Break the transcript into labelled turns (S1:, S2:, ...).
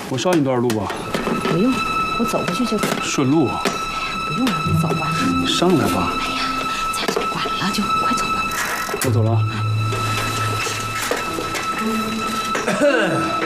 S1: 我捎你段路吧。
S2: 不用，我走过去就。
S1: 顺路。
S2: 不用了，你走吧。
S1: 你上来吧。
S2: 哎呀，咱就晚了，就快走吧。
S1: 我走了啊。